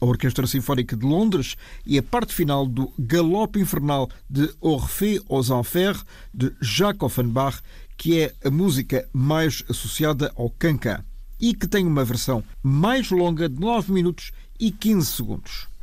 Orquestra Sinfónica de Londres, e a parte final do Galope Infernal de Orphée aux Enfers, de Jacques Offenbach, que é a música mais associada ao cancan e que tem uma versão mais longa de 9 minutos e 15 segundos.